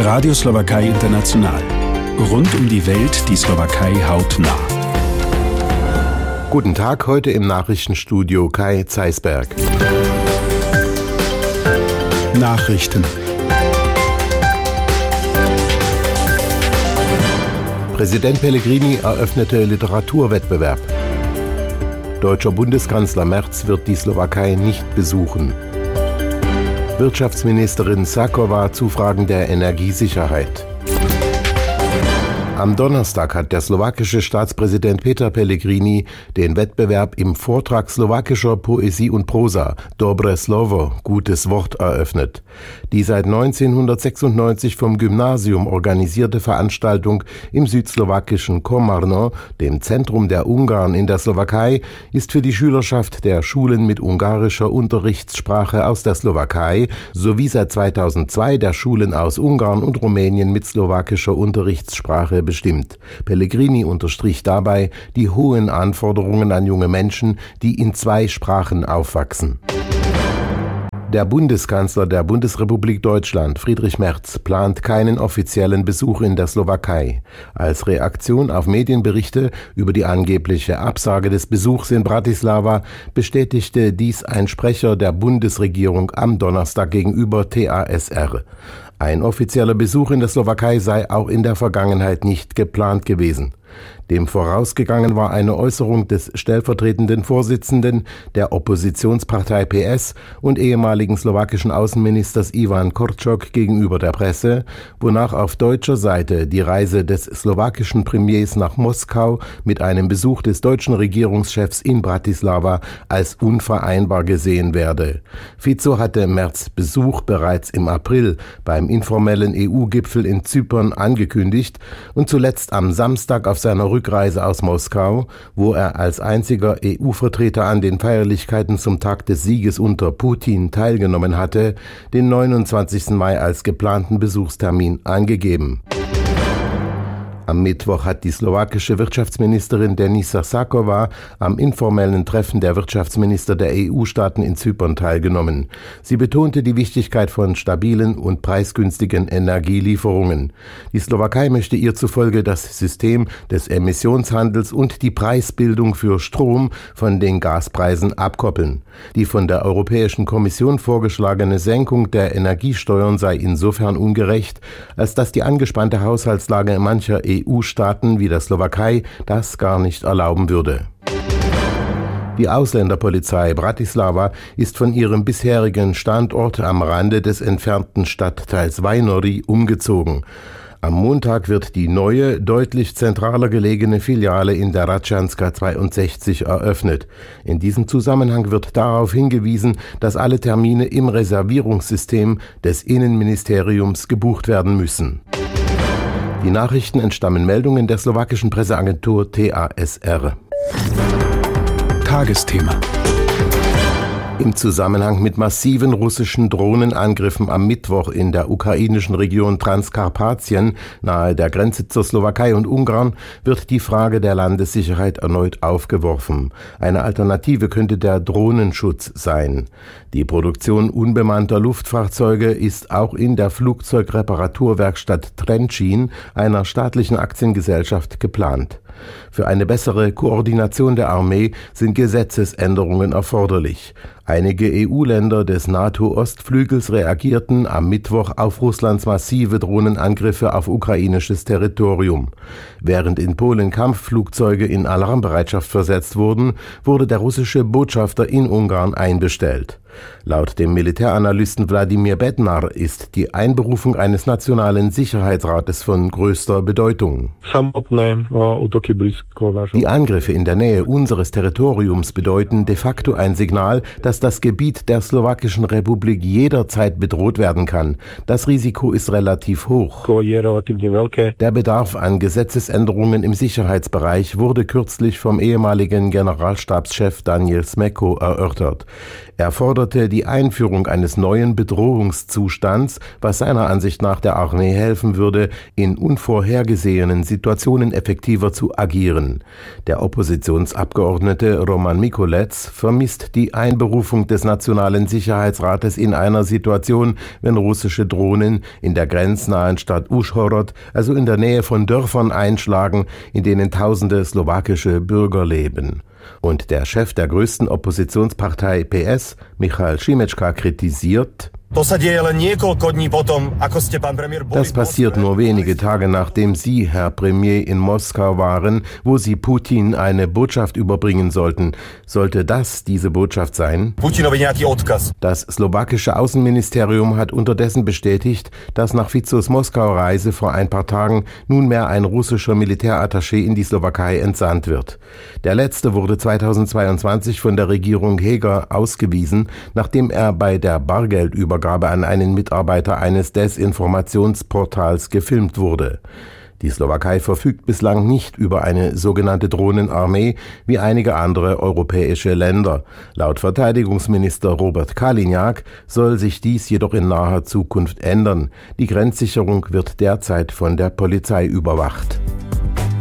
Radio Slowakei International. Rund um die Welt die Slowakei hautnah. Guten Tag, heute im Nachrichtenstudio Kai Zeisberg. Nachrichten. Präsident Pellegrini eröffnete Literaturwettbewerb. Deutscher Bundeskanzler Merz wird die Slowakei nicht besuchen. Wirtschaftsministerin Sakowa zu Fragen der Energiesicherheit. Am Donnerstag hat der slowakische Staatspräsident Peter Pellegrini den Wettbewerb im Vortrag slowakischer Poesie und Prosa, Dobre Slovo, gutes Wort, eröffnet. Die seit 1996 vom Gymnasium organisierte Veranstaltung im südslowakischen Komárno, dem Zentrum der Ungarn in der Slowakei, ist für die Schülerschaft der Schulen mit ungarischer Unterrichtssprache aus der Slowakei sowie seit 2002 der Schulen aus Ungarn und Rumänien mit slowakischer Unterrichtssprache bestimmt. Pellegrini unterstrich dabei die hohen Anforderungen an junge Menschen, die in 2 Sprachen aufwachsen. Der Bundeskanzler der Bundesrepublik Deutschland, Friedrich Merz, plant keinen offiziellen Besuch in der Slowakei. Als Reaktion auf Medienberichte über die angebliche Absage des Besuchs in Bratislava bestätigte dies ein Sprecher der Bundesregierung am Donnerstag gegenüber TASR. Ein offizieller Besuch in der Slowakei sei auch in der Vergangenheit nicht geplant gewesen. Dem vorausgegangen war eine Äußerung des stellvertretenden Vorsitzenden der Oppositionspartei PS und ehemaligen slowakischen Außenministers Ivan Korčok gegenüber der Presse, wonach auf deutscher Seite die Reise des slowakischen Premiers nach Moskau mit einem Besuch des deutschen Regierungschefs in Bratislava als unvereinbar gesehen werde. Fico hatte Merz' Besuch bereits im April beim informellen EU-Gipfel in Zypern angekündigt und zuletzt am Samstag auf seiner Rückreise aus Moskau, wo er als einziger EU-Vertreter an den Feierlichkeiten zum Tag des Sieges unter Putin teilgenommen hatte, den 29. Mai als geplanten Besuchstermin angegeben. Am Mittwoch hat die slowakische Wirtschaftsministerin Denisa Sakowa am informellen Treffen der Wirtschaftsminister der EU-Staaten in Zypern teilgenommen. Sie betonte die Wichtigkeit von stabilen und preisgünstigen Energielieferungen. Die Slowakei möchte ihr zufolge das System des Emissionshandels und die Preisbildung für Strom von den Gaspreisen abkoppeln. Die von der Europäischen Kommission vorgeschlagene Senkung der Energiesteuern sei insofern ungerecht, als dass die angespannte Haushaltslage mancher EU-Staaten wie der Slowakei das gar nicht erlauben würde. Die Ausländerpolizei Bratislava ist von ihrem bisherigen Standort am Rande des entfernten Stadtteils Vajnory umgezogen. Am Montag wird die neue, deutlich zentraler gelegene Filiale in der Račanska 62 eröffnet. In diesem Zusammenhang wird darauf hingewiesen, dass alle Termine im Reservierungssystem des Innenministeriums gebucht werden müssen. Die Nachrichten entstammen Meldungen der slowakischen Presseagentur TASR. Tagesthema. Im Zusammenhang mit massiven russischen Drohnenangriffen am Mittwoch in der ukrainischen Region Transkarpatien nahe der Grenze zur Slowakei und Ungarn wird die Frage der Landessicherheit erneut aufgeworfen. Eine Alternative könnte der Drohnenschutz sein. Die Produktion unbemannter Luftfahrzeuge ist auch in der Flugzeugreparaturwerkstatt Trenčín, einer staatlichen Aktiengesellschaft, geplant. Für eine bessere Koordination der Armee sind Gesetzesänderungen erforderlich. Einige EU-Länder des NATO-Ostflügels reagierten am Mittwoch auf Russlands massive Drohnenangriffe auf ukrainisches Territorium. Während in Polen Kampfflugzeuge in Alarmbereitschaft versetzt wurden, wurde der russische Botschafter in Ungarn einbestellt. Laut dem Militäranalysten Wladimir Bednar ist die Einberufung eines nationalen Sicherheitsrates von größter Bedeutung. Die Angriffe in der Nähe unseres Territoriums bedeuten de facto ein Signal, dass das Gebiet der Slowakischen Republik jederzeit bedroht werden kann. Das Risiko ist relativ hoch. Der Bedarf an Gesetzesänderungen im Sicherheitsbereich wurde kürzlich vom ehemaligen Generalstabschef Daniel Smeko erörtert. Er fordert forderte die Einführung eines neuen Bedrohungszustands, was seiner Ansicht nach der Armee helfen würde, in unvorhergesehenen Situationen effektiver zu agieren. Der Oppositionsabgeordnete Roman Mikulec vermisst die Einberufung des Nationalen Sicherheitsrates in einer Situation, wenn russische Drohnen in der grenznahen Stadt Uschhorod, also in der Nähe von Dörfern, einschlagen, in denen tausende slowakische Bürger leben. Und der Chef der größten Oppositionspartei PS, Michal Šimečka, kritisiert: Das passiert nur wenige Tage nachdem Sie, Herr Premier, in Moskau waren, wo Sie Putin eine Botschaft überbringen sollten. Sollte das diese Botschaft sein? Das slowakische Außenministerium hat unterdessen bestätigt, dass nach Ficos Moskau-Reise vor ein paar Tagen nunmehr ein russischer Militärattaché in die Slowakei entsandt wird. Der letzte wurde 2022 von der Regierung Heger ausgewiesen, nachdem er bei der Bargeldübergabe an einen Mitarbeiter eines Desinformationsportals gefilmt wurde. Die Slowakei verfügt bislang nicht über eine sogenannte Drohnenarmee wie einige andere europäische Länder. Laut Verteidigungsminister Robert Kaliňák soll sich dies jedoch in naher Zukunft ändern. Die Grenzsicherung wird derzeit von der Polizei überwacht.